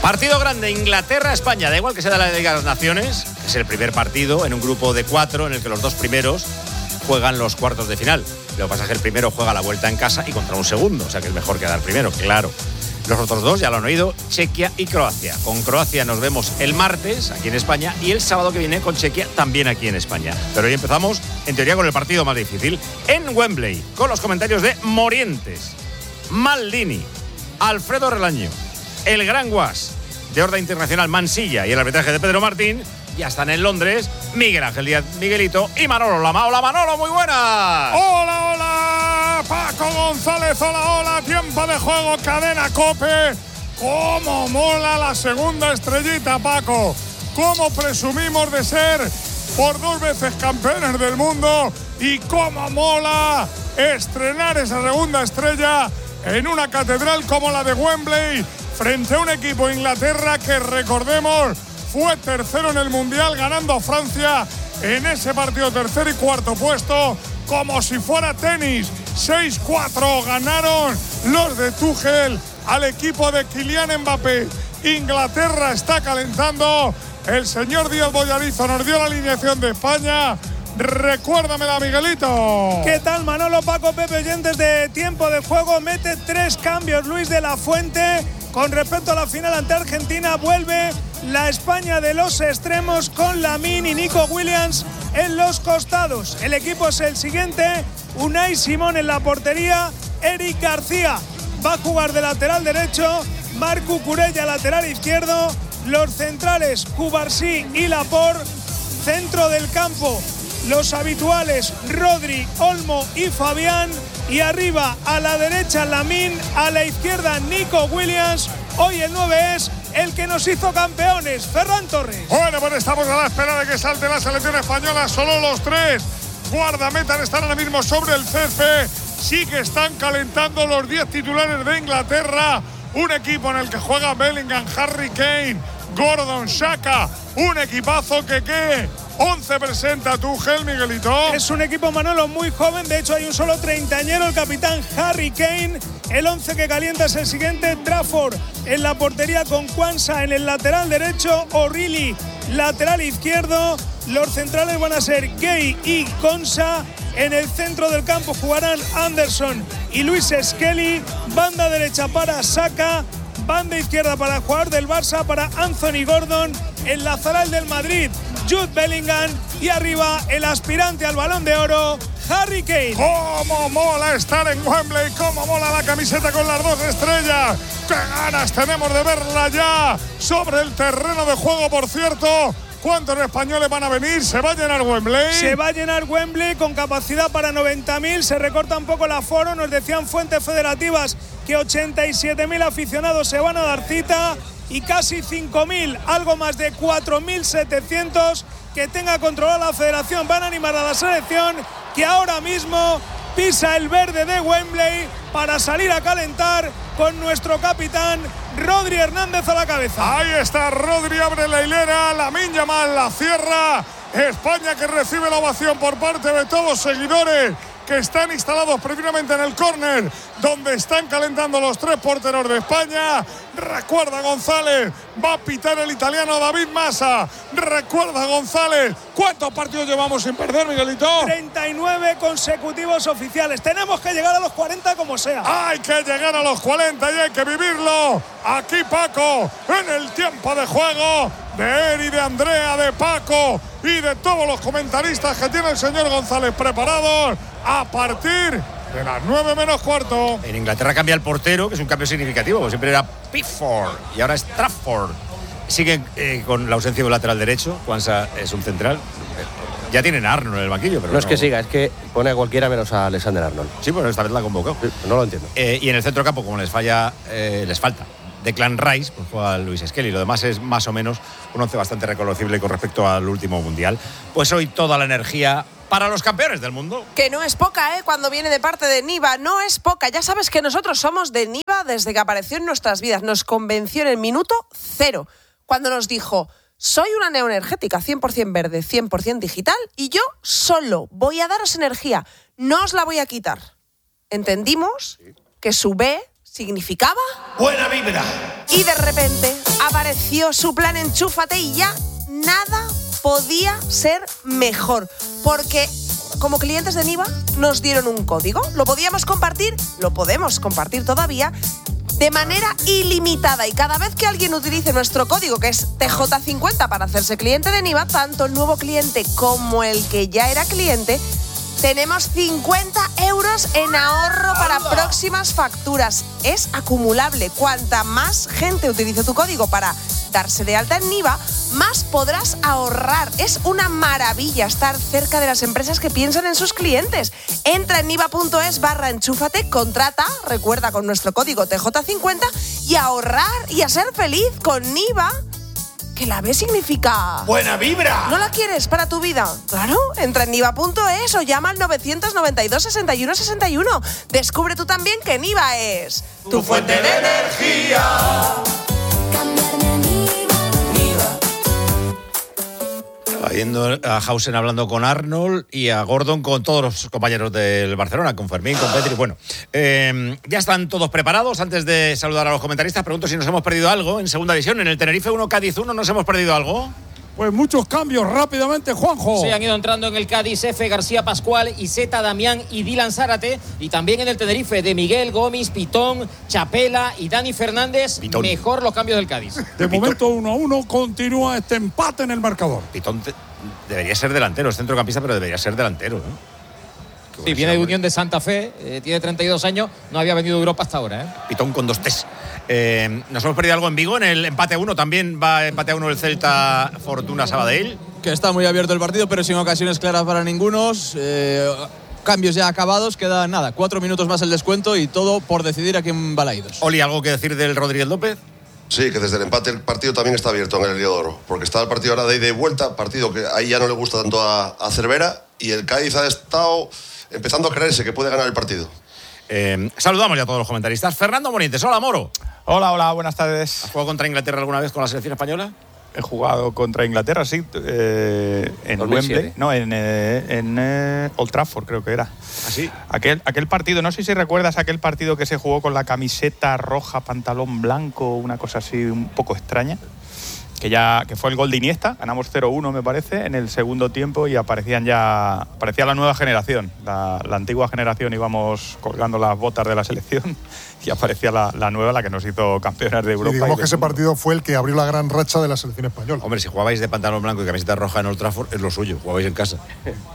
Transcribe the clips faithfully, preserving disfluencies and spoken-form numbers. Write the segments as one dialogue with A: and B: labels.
A: Partido grande, Inglaterra-España. Da igual que sea de la Liga de las Naciones. Es el primer partido en un grupo de cuatro en el que los dos primeros juegan los cuartos de final. Lo que pasa es que el primero juega la vuelta en casa y contra un segundo. O sea que es mejor quedar primero, claro. Los otros dos ya lo han oído, Chequia y Croacia. Con Croacia nos vemos el martes aquí en España y el sábado que viene con Chequia también aquí en España. Pero hoy empezamos, en teoría, con el partido más difícil en Wembley, con los comentarios de Morientes, Maldini, Alfredo Relaño, el Gran Guas, de Horda Internacional Mansilla y el arbitraje de Pedro Martín. Ya están en Londres Miguel Ángel Díaz Miguelito y Manolo Lama. Hola Manolo, muy buenas.
B: Hola, hola, Paco González, hola, hola, tiempo de juego, cadena COPE. Cómo mola la segunda estrellita, Paco. Cómo presumimos de ser por dos veces campeones del mundo y cómo mola estrenar esa segunda estrella en una catedral como la de Wembley frente a un equipo Inglaterra que, recordemos, fue tercero en el Mundial, ganando a Francia en ese partido tercer y cuarto puesto, como si fuera tenis. seis cuatro ganaron los de Tuchel al equipo de Kylian Mbappé. Inglaterra está calentando. El señor Díaz Bollarizo nos dio la alineación de España. Recuérdamela, Miguelito.
C: ¿Qué tal, Manolo, Paco, Pepe, oyentes de Tiempo de Juego? Mete tres cambios Luis de la Fuente. Con respecto a la final ante Argentina, vuelve la España de los extremos con Lamine y Nico Williams en los costados. El equipo es el siguiente: Unai Simón en la portería, Eric García va a jugar de lateral derecho, Marc Cucurella lateral izquierdo, los centrales Cubarsí y Laporte, centro del campo los habituales Rodri, Olmo y Fabián, y arriba a la derecha Lamine, a la izquierda Nico Williams. Hoy el nueve es el que nos hizo campeones, Ferran Torres.
B: Bueno, pues estamos a la espera de que salte la selección española. Solo los tres guardametas están ahora mismo sobre el césped. Sí que están calentando los diez titulares de Inglaterra. Un equipo en el que juega Bellingham, Harry Kane, Gordon, Xhaka. Un equipazo que qué once presenta Tuchel, Miguelito.
C: Es un equipo, Manolo, muy joven. De hecho, hay un solo treintañero, el capitán Harry Kane. El once que calienta es el siguiente: Trafford en la portería con Quansah en el lateral derecho, O'Reilly lateral izquierdo. Los centrales van a ser Gay y Konsa. En el centro del campo jugarán Anderson y Luis Skelly. Banda derecha para Saka. Banda izquierda para el jugador del Barça, para Anthony Gordon. Enlazará el del Madrid, Jude Bellingham. Y arriba el aspirante al Balón de Oro, Harry Kane.
B: ¡Cómo mola estar en Wembley! ¡Cómo mola la camiseta con las dos estrellas! ¡Qué ganas tenemos de verla ya sobre el terreno de juego, por cierto! ¿Cuántos españoles van a venir? ¿Se va a llenar Wembley?
C: Se va a llenar Wembley con capacidad para noventa mil. Se recorta un poco el aforo. Nos decían fuentes federativas que ochenta y siete mil aficionados se van a dar cita y casi cinco mil, algo más de cuatro mil setecientos que tenga controlada la federación. Van a animar a la selección, que ahora mismo pisa el verde de Wembley para salir a calentar con nuestro capitán Rodri Hernández a la cabeza.
B: Ahí está Rodri, abre la hilera, Lamine Yamal la cierra. España que recibe la ovación por parte de todos los seguidores que están instalados previamente en el córner, donde están calentando los tres porteros de España. Recuerda González, va a pitar el italiano David Massa. Recuerda González, ¿cuántos partidos llevamos sin perder, Miguelito?
C: treinta y nueve consecutivos oficiales. Tenemos que llegar a los cuarenta como sea.
B: Hay que llegar a los cuarenta y hay que vivirlo. Aquí Paco, en el tiempo de juego de Eri, de Andrea, de Paco y de todos los comentaristas que tiene el señor González preparados a partir de las nueve menos cuarto.
A: En Inglaterra cambia el portero, que es un cambio significativo, porque siempre era Pickford y ahora es Trafford. Siguen eh, con la ausencia de un lateral derecho. Quansah es un central. Ya tienen a Arnold en el banquillo, pero
D: no, no es que siga, es que pone a cualquiera menos a Alexander Arnold.
A: Sí, bueno, esta vez la ha convocado.
D: Sí, no lo entiendo.
A: Eh, y en el centro campo, como les falla, eh, les falta Declan Rice, pues juega Luis Skelly. Lo demás es más o menos un once bastante reconocible con respecto al último mundial. Pues hoy toda la energía para los campeones del mundo.
E: Que no es poca, ¿eh? Cuando viene de parte de Niva, no es poca. Ya sabes que nosotros somos de Niva desde que apareció en nuestras vidas. Nos convenció en el minuto cero, cuando nos dijo: soy una neoenergética cien por ciento verde, cien por ciento digital, y yo solo voy a daros energía, no os la voy a quitar. Entendimos que su B significaba
F: buena vibra.
E: Y de repente apareció apareció su plan Enchúfate y ya nada podía ser mejor. Porque como clientes de Niva nos dieron un código. Lo podíamos compartir, lo podemos compartir todavía, de manera ilimitada. Y cada vez que alguien utilice nuestro código, que es T J cincuenta, para hacerse cliente de Niva, tanto el nuevo cliente como el que ya era cliente, tenemos cincuenta euros en ahorro para ¡Hala! Próximas facturas. Es acumulable. Cuanta más gente utilice tu código para darse de alta en Niva, más podrás ahorrar. Es una maravilla estar cerca de las empresas que piensan en sus clientes. Entra en niva.es barra enchúfate, contrata, recuerda con nuestro código T J cincuenta, y ahorrar y a ser feliz con Niva. Que la B significa
F: ¡buena vibra!
E: ¿No la quieres para tu vida? Claro, entra en niva.es o llama al novecientos noventa y dos, sesenta y uno, sesenta y uno. Descubre tú también que Niva es
F: tu, tu fuente de energía.
A: Yendo a Hausen hablando con Arnold y a Gordon con todos los compañeros del Barcelona, con Fermín, con Petri. Bueno, eh, ya están todos preparados. Antes de saludar a los comentaristas, pregunto si nos hemos perdido algo en segunda división. En el Tenerife uno, Cádiz uno, ¿nos hemos perdido algo?
B: Pues muchos cambios rápidamente, Juanjo.
G: Sí, han ido entrando en el Cádiz F, García Pascual, Iseta, Damián y Dylan Zárate. Y también en el Tenerife de Miguel, Gómez, Pitón, Chapela y Dani Fernández. Pitón. Mejor los cambios del Cádiz.
B: De momento uno a uno continúa este empate en el marcador.
A: Pitón te, debería ser delantero, es centrocampista, pero debería ser delantero, ¿no?
G: Sí, viene de Unión de Santa Fe, eh, tiene treinta y dos años, no había venido de Europa hasta ahora. ¿eh?
A: Pitón con dos T's. Eh, ¿Nos hemos perdido algo en Vigo? En el empate a uno también va empate a uno el Celta Fortuna Sabadell.
H: Que está muy abierto el partido, pero sin ocasiones claras para ninguno. Eh, cambios ya acabados, queda nada, cuatro minutos más el descuento y todo por decidir a quién va la Idos.
A: Oli, ¿algo que decir del Rodríguez López?
I: Sí, que desde el empate el partido también está abierto en el Heliodoro, porque está el partido ahora de ida y vuelta, partido que ahí ya no le gusta tanto a, a Cervera, y el Cádiz ha estado empezando a creerse que puede ganar el partido.
A: Eh, saludamos ya a todos los comentaristas. Fernando Morientes, hola Moro.
J: Hola, hola, buenas tardes.
A: ¿Has jugado contra Inglaterra alguna vez con la selección española?
J: He jugado contra Inglaterra, sí, eh, en Wembley, no, en, eh, en eh, Old Trafford creo que era.
A: ¿Ah, sí?
J: Aquel, aquel partido, no sé si recuerdas aquel partido que se jugó con la camiseta roja, pantalón blanco, una cosa así un poco extraña. Que ya que fue el gol de Iniesta, ganamos cero uno me parece en el segundo tiempo y aparecían ya aparecía la nueva generación, la, la antigua generación íbamos colgando las botas de la selección y aparecía la, la nueva, la que nos hizo campeones de Europa.
K: Y digamos que ese partido fue el que abrió la gran racha de la selección española.
A: Hombre, si jugabais de pantalón blanco y camiseta roja en Old Trafford es lo suyo, jugabais en casa.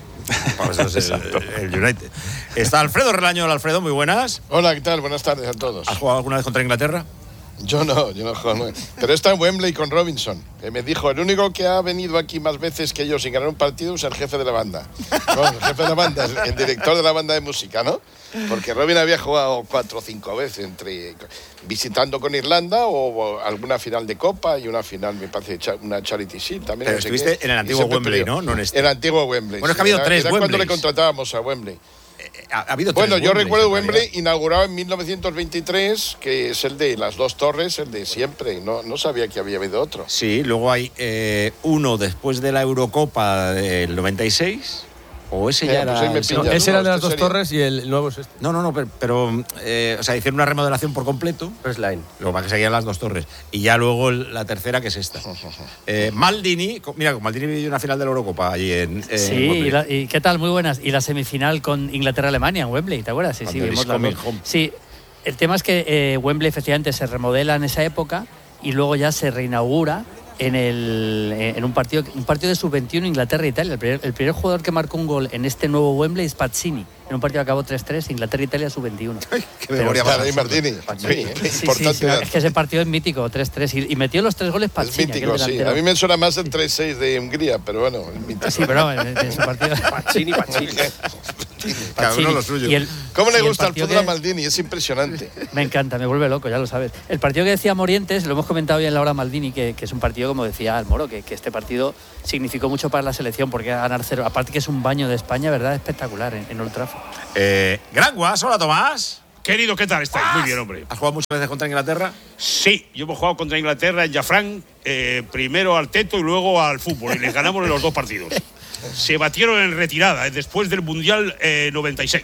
A: Eso es el, el United. Está Alfredo Relaño. Hola Alfredo, muy buenas.
L: Hola, ¿qué tal? Buenas tardes a todos.
A: ¿Has jugado alguna vez contra Inglaterra?
L: Yo no, yo no juego. Pero está en Wembley con Robinson, que me dijo, el único que ha venido aquí más veces que yo sin ganar un partido es el jefe de la banda. No, el jefe de la banda es el director de la banda de música, ¿no? Porque Robin había jugado cuatro o cinco veces, entre visitando con Irlanda o alguna final de Copa y una final, me parece, una Charity Shield también.
A: Pero
L: no sé
A: estuviste
L: qué.
A: en el antiguo Wembley, ¿no? no en este.
L: En el antiguo Wembley.
A: Bueno, es que ha habido
L: era,
A: tres
L: era
A: Wembleys.
L: cuando le contratábamos a Wembley.
A: Ha, ha habido
L: bueno,
A: tres
L: yo
A: Wembleys,
L: recuerdo Wembley inaugurado en mil novecientos veintitrés, que es el de las dos torres, el de siempre. No, no sabía que había habido otro.
A: Sí, luego hay eh, uno después de la Eurocopa del noventa y seis. O ese ya
L: eh, pues
A: era.
L: me
A: Ese,
L: pilla,
A: no,
H: ese
L: no,
H: era de las
L: este
H: dos
L: sería...
H: torres y el nuevo es este.
A: no, no, no, pero, pero eh, o sea, hicieron una remodelación por completo.
D: First line.
A: Lo que pasa es que seguían las dos torres. Y ya luego el, la tercera, que es esta. Eh, Maldini, mira, con Maldini vivió una final de la Eurocopa allí en. en
M: sí, y, la, y qué tal, muy buenas. Y la semifinal con Inglaterra-Alemania en Wembley, ¿te acuerdas? Sí, sí, vimos las dos. Sí, el tema es que eh, Wembley efectivamente se remodela en esa época y luego ya se reinaugura en el en un partido un partido de sub veintiuno Inglaterra-Italia. El primer, el primer jugador que marcó un gol en este nuevo Wembley es Pazzini, en un partido que acabó tres tres, Inglaterra-Italia sub veintiuno.
A: Qué memoria
L: Pero,
A: más.
L: Martini.
M: Sí, sí, sí, sí, sí, es que ese partido es mítico, tres tres, y, y metió los tres goles Pazzini.
L: Es mítico, sí. A mí me suena más el tres seis de Hungría, pero bueno, es mítico.
M: Sí, pero en, en su partido.
D: Pazzini, Pazzini.
A: Cada uno lo suyo.
M: Y el,
L: ¿Cómo le
M: y
L: gusta el
M: partido
L: fútbol
M: que...
L: a Maldini? Es impresionante.
M: Me encanta, me vuelve loco, ya lo sabes. El partido que decía Morientes, lo hemos comentado hoy en la hora Maldini, que, que es un partido, como decía el Moro, que, que este partido significó mucho para la selección, porque ganar cero, aparte que es un baño de España, ¿verdad? Espectacular en, en Old Trafford.
A: Eh, Gran Guas, hola Tomás.
N: Querido, ¿qué tal estáis? Muy bien, hombre.
A: ¿Has jugado muchas veces contra Inglaterra?
N: Sí, yo hemos jugado contra Inglaterra en Jafrán, eh, primero al teto y luego al fútbol, y les ganamos en los dos partidos. Se batieron en retirada eh, después del Mundial eh, noventa y seis.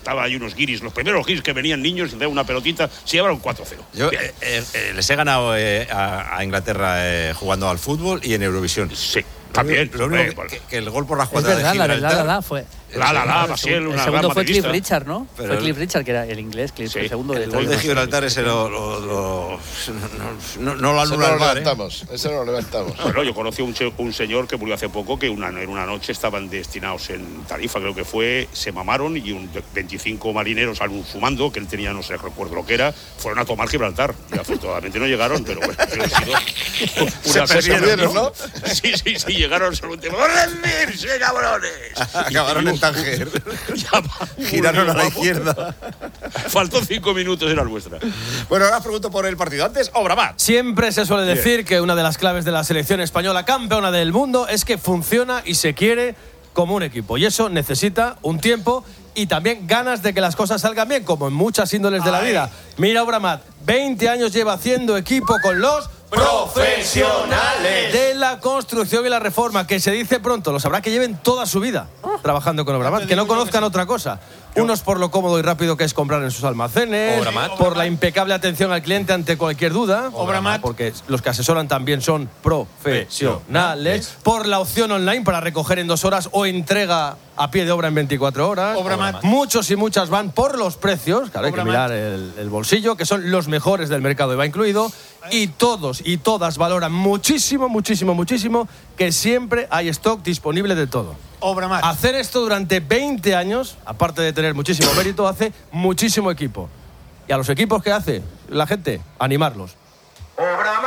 N: estaba ahí unos guiris, los primeros guiris que venían niños y de una pelotita, se llevaron cuatro cero.
A: Yo eh, eh, les he ganado eh, a, a Inglaterra eh, jugando al fútbol y en Eurovisión.
N: Sí. También.
A: Lo único que, que el gol por la jugada
M: es verdad,
A: de Gibraltar.
M: La, la, la, la fue.
N: La, la, la, Basiel,
M: el
N: una
M: segundo
N: gran
M: fue Cliff
N: madridista.
M: Richard, ¿no?
A: Pero
M: fue
A: el,
M: Cliff Richard, que era el inglés. Cliff,
N: sí,
M: el segundo
A: el
M: de
A: gol de Gibraltar ese lo, lo, lo, no, no, no lo anula el VAR, ¿eh?
L: Ese no lo levantamos.
N: Bueno, yo conocí a un, un señor que murió hace poco que una, en una noche estaban destinados en Tarifa, creo que fue, se mamaron y un veinticinco marineros, algún fumando, que él tenía, no sé, recuerdo lo que era, fueron a tomar Gibraltar. Y afortunadamente no llegaron, pero bueno,
A: se perdieron, ¿no?
N: Sí, sí, sí, llegaron solamente. ¡Vamos a rendirse, cabrones!
A: Acabaron en Tánger. Giraron a la izquierda.
N: Faltó cinco minutos, era nuestra.
A: Bueno, ahora os pregunto por el partido. Antes, Obramat.
O: Siempre se suele decir que una de las claves de la selección española campeona del mundo es que funciona y se quiere como un equipo. Y eso necesita un tiempo y también ganas de que las cosas salgan bien, como en muchas índoles de la vida. Mira, Obramat, veinte años lleva haciendo equipo con los profesionales de la construcción y la reforma, que se dice pronto, lo sabrá que lleven toda su vida trabajando con Obramat, que no conozcan otra cosa. Unos por lo cómodo y rápido que es comprar en sus almacenes,
A: Obramat.
O: por la impecable atención al cliente ante cualquier duda,
A: Obramat.
O: porque los que asesoran también son profesionales, por la opción online para recoger en dos horas o entrega a pie de obra en veinticuatro horas.
A: Obramat.
O: Muchos y muchas van por los precios, claro, hay que mirar el, el bolsillo, que son los mejores del mercado y va incluido, y todos y todas valoran muchísimo, muchísimo, muchísimo que siempre hay stock disponible de todo.
F: Obramat.
O: Hacer esto durante veinte años, aparte de tener muchísimo mérito, hace muchísimo equipo. Y a los equipos que hace la gente, animarlos.